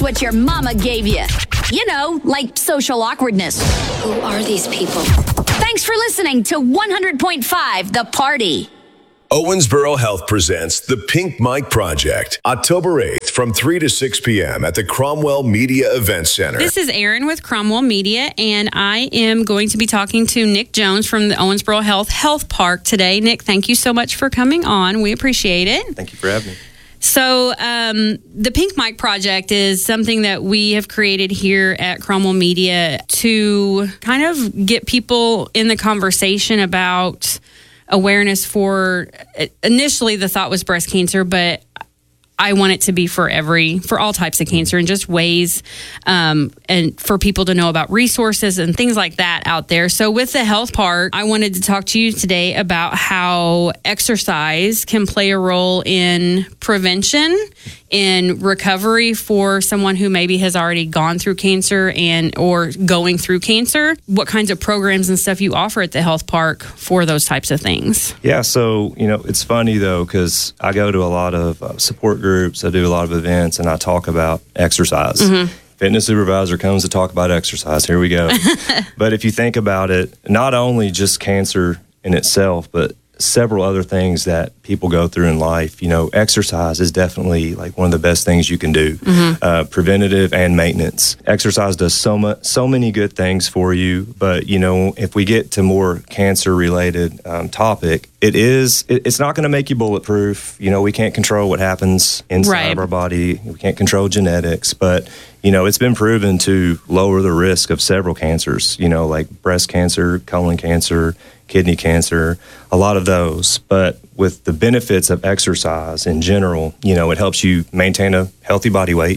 what your mama gave you. You know, like social awkwardness. Who are these people? Thanks for listening to 100.5 The Party. Owensboro Health presents the Pink Mike Project, October 8th from 3 to 6 p.m. at the Cromwell Media Event Center. This is Erin with Cromwell Media, and I am going to be talking to Nick Jones from the Owensboro Health Park today. Nick, thank you so much for coming on. We appreciate it. Thank you for having me. So the Pink Mike Project is something that we have created here at Cromwell Media to kind of get people in the conversation about awareness for, initially the thought was breast cancer, but I want it to be for all types of cancer, and just ways and for people to know about resources and things like that out there. So with the health park, I wanted to talk to you today about how exercise can play a role in prevention, in recovery for someone who maybe has already gone through cancer or going through cancer. What kinds of programs and stuff you offer at the health park for those types of things? Yeah, so, it's funny, though, because I go to a lot of support groups, I do a lot of events, and I talk about exercise. Mm-hmm. Fitness supervisor comes to talk about exercise. Here we go. But if you think about it, not only just cancer in itself, but several other things that people go through in life. Exercise is definitely like one of the best things you can do, preventative and maintenance. Exercise does so many good things for you, but if we get to more cancer-related topic, it's not going to make you bulletproof. We can't control what happens inside of our body. We can't control genetics, but it's been proven to lower the risk of several cancers, like breast cancer, colon cancer, kidney cancer, a lot of those. But with the benefits of exercise in general, it helps you maintain a healthy body weight,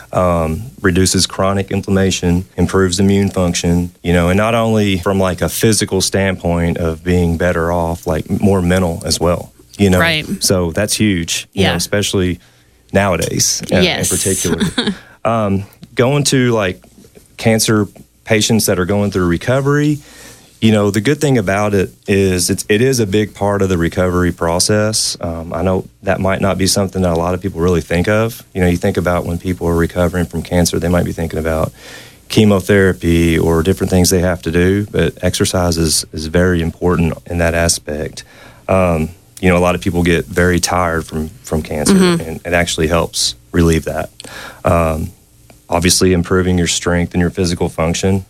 reduces chronic inflammation, improves immune function, and not only from like a physical standpoint of being better off, like more mental as well, Right. So that's huge, especially nowadays in particular. Going to like cancer patients that are going through recovery, the good thing about it is it is a big part of the recovery process. I know that might not be something that a lot of people really think of. You think about when people are recovering from cancer, they might be thinking about chemotherapy or different things they have to do, but exercise is very important in that aspect. A lot of people get very tired from cancer, and it actually helps relieve that. Obviously, improving your strength and your physical function.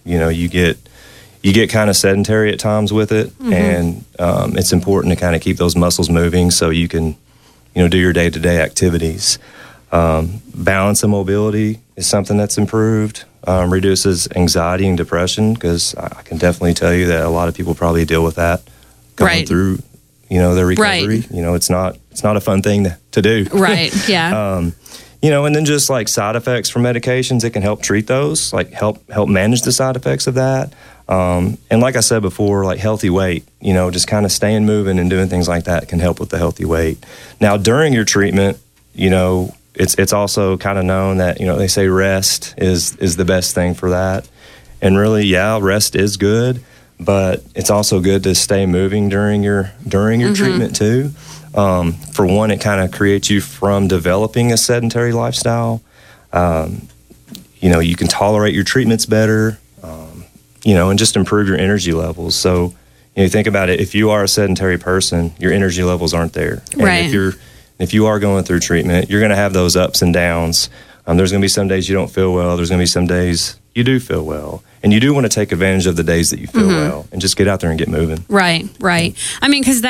You get kind of sedentary at times with it, and it's important to kind of keep those muscles moving so you can, do your day-to-day activities. Balance and mobility is something that's improved, reduces anxiety and depression, because I can definitely tell you that a lot of people probably deal with that going through, their recovery. Right. It's not a fun thing to do. Right, yeah. And then just like side effects from medications, it can help treat those, like help manage the side effects of that. And like I said before, like healthy weight, just kind of staying moving and doing things like that can help with the healthy weight. Now, during your treatment, it's also kind of known that, they say rest is the best thing for that. And really, rest is good, but it's also good to stay moving during your treatment too. For one, it kind of creates you from developing a sedentary lifestyle. You can tolerate your treatments better. And just improve your energy levels. So, think about it. If you are a sedentary person, your energy levels aren't there. And right. If you are going through treatment, you're going to have those ups and downs. There's going to be some days you don't feel well. There's going to be some days you do feel well. And you do want to take advantage of the days that you feel well and just get out there and get moving. Right. I mean, because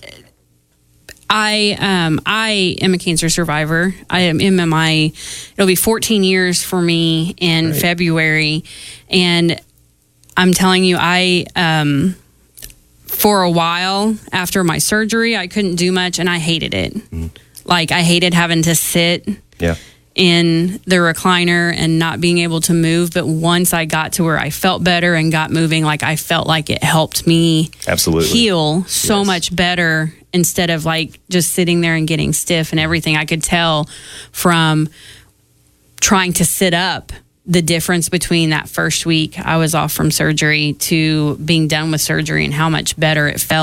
I am a cancer survivor. I am it'll be 14 years for me in February. And I'm telling you, for a while after my surgery, I couldn't do much, and I hated it. Like, I hated having to sit in the recliner and not being able to move. But once I got to where I felt better and got moving, like, I felt like it helped me heal so much better, instead of like just sitting there and getting stiff and everything. I could tell from trying to sit up the difference between that first week I was off from surgery to being done with surgery, and how much better it felt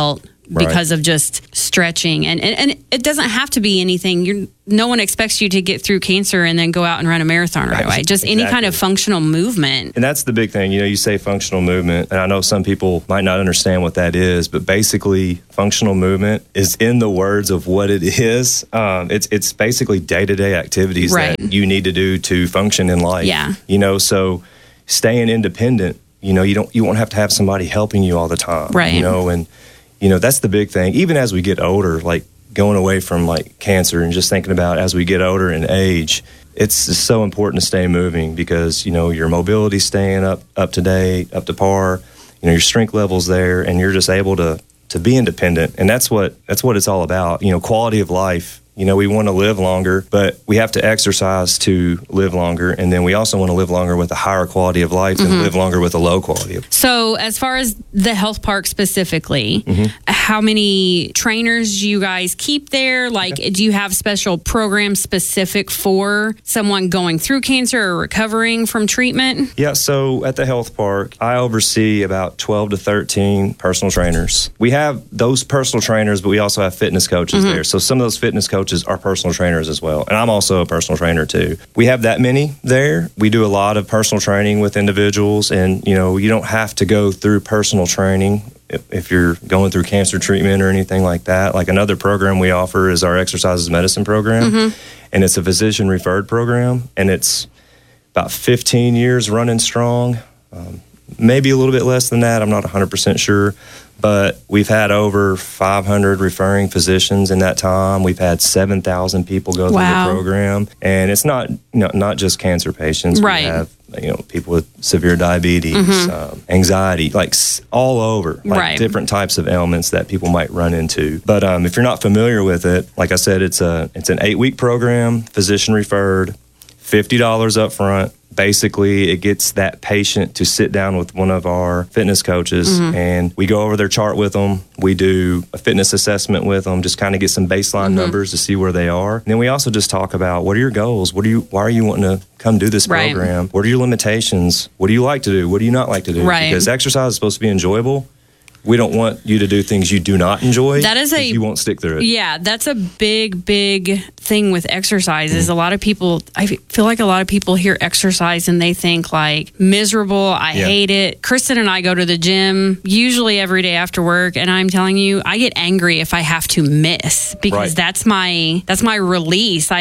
because of just stretching. And it doesn't have to be anything. No one expects you to get through cancer and then go out and run a marathon right away. Just any kind of functional movement. And that's the big thing. You say functional movement, and I know some people might not understand what that is, but basically functional movement is in the words of what it is. It's basically day-to-day activities that you need to do to function in life. Yeah. So staying independent, you won't have to have somebody helping you all the time. Right. And that's the big thing. Even as we get older, like going away from like cancer and just thinking about as we get older and age, it's just so important to stay moving because, your mobility's staying up to date, up to par, your strength level's there, and you're just able to be independent. And that's what it's all about. Quality of life. We want to live longer, but we have to exercise to live longer. And then we also want to live longer with a higher quality of life and live longer with a low quality of life. So as far as the health park specifically, how many trainers do you guys keep there? Like, do you have special programs specific for someone going through cancer or recovering from treatment? Yeah, so at the health park, I oversee about 12 to 13 personal trainers. We have those personal trainers, but we also have fitness coaches there. So some of those fitness coaches are personal trainers as well. And I'm also a personal trainer too. We have that many there. We do a lot of personal training with individuals, and you don't have to go through personal training if you're going through cancer treatment or anything like that. Like another program we offer is our exercises medicine program, and it's a physician referred program, and it's about 15 years running strong. Maybe a little bit less than that. I'm not 100% sure. But we've had over 500 referring physicians in that time. We've had 7,000 people go through the program. And it's not just cancer patients. Right. We have people with severe diabetes, anxiety, like all over, like different types of ailments that people might run into. But if you're not familiar with it, like I said, it's an 8-week program, physician referred, $50 up front. Basically, it gets that patient to sit down with one of our fitness coaches, and we go over their chart with them. We do a fitness assessment with them, just kind of get some baseline numbers to see where they are. And then we also just talk about, what are your goals? Why are you wanting to come do this program? What are your limitations? What do you like to do? What do you not like to do? Because exercise is supposed to be enjoyable. We don't want you to do things you do not enjoy. That is you won't stick through it. Yeah, that's a big thing with exercise. Is a lot of people, I feel like a lot of people hear exercise and they think like miserable. I hate it. Kristen and I go to the gym usually every day after work, and I'm telling you, I get angry if I have to miss because that's my release.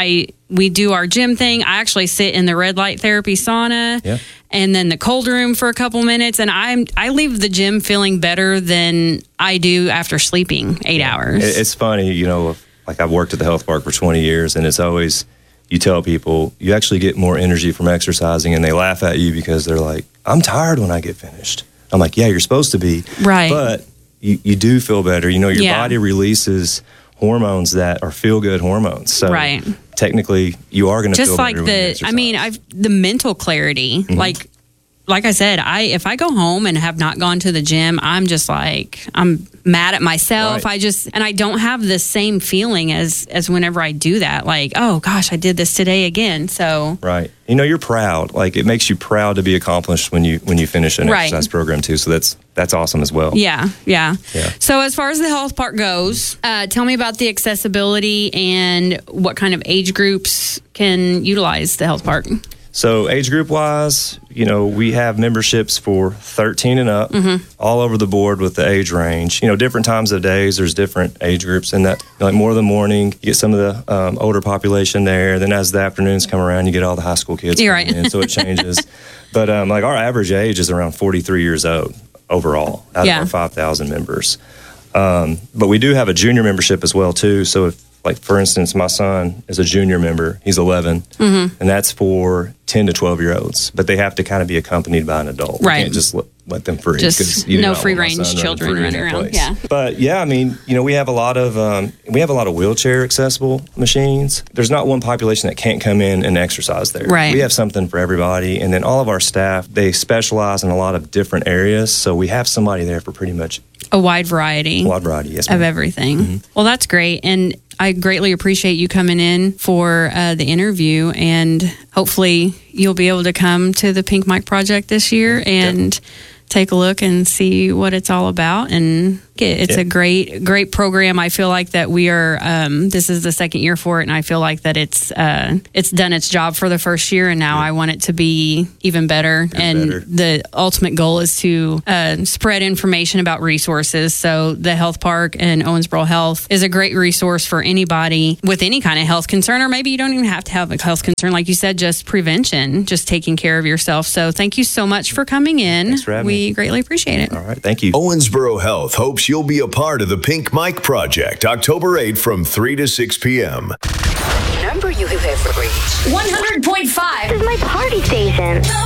We do our gym thing. I actually sit in the red light therapy sauna and then the cold room for a couple minutes. And I leave the gym feeling better than I do after sleeping 8 hours. It's funny, like I've worked at the health park for 20 years, and it's always, you tell people, you actually get more energy from exercising, and they laugh at you because they're like, I'm tired when I get finished. I'm like, yeah, you're supposed to be. Right. But you do feel better. Your body releases hormones that are feel-good hormones. So technically, you are going to feel better when you exercise. The mental clarity, like I said, if I go home and have not gone to the gym, I'm just like, I'm mad at myself. And I don't have the same feeling as whenever I do that. Like, oh gosh, I did this today again. So you're proud. Like, it makes you proud to be accomplished when you finish an exercise program too. So that's awesome as well. Yeah. So as far as the health part goes, tell me about the accessibility and what kind of age groups can utilize the health park. So age group wise, we have memberships for 13 and up, all over the board with the age range. Different times of days, there's different age groups in that. Like more of the morning, you get some of the older population there. Then as the afternoons come around, you get all the high school kids. You're right. In, so it changes. But like our average age is around 43 years old overall out of our 5,000 members. But we do have a junior membership as well too. So if, like, for instance, my son is a junior member. He's 11, and that's for 10 to 12-year-olds. But they have to kind of be accompanied by an adult. Right. You can't just let them free. Just no free-range children running around. Yeah. But, yeah, we have a lot of wheelchair accessible machines. There's not one population that can't come in and exercise there. Right. We have something for everybody. And then all of our staff, they specialize in a lot of different areas. So we have somebody there for pretty much a wide variety. Yes, ma'am. Of everything. Well, that's great. And I greatly appreciate you coming in for the interview, and hopefully you'll be able to come to the Pink Mike Project this year and take a look and see what it's all about. And it's a great program. I feel like that we are, this is the second year for it, and I feel like that it's done its job for the first year, and now I want it to be even better. The ultimate goal is to spread information about resources. So the health park and Owensboro Health is a great resource for anybody with any kind of health concern, or maybe you don't even have to have a health concern. Like you said, just prevention, just taking care of yourself. So thank you so much for coming in. Thanks for having me. We greatly appreciate it. All right. Thank you. Owensboro Health hopes you'll be a part of the Pink Mike Project, October 8th from 3 to 6 p.m. Number you have reached 100.5 is my party station.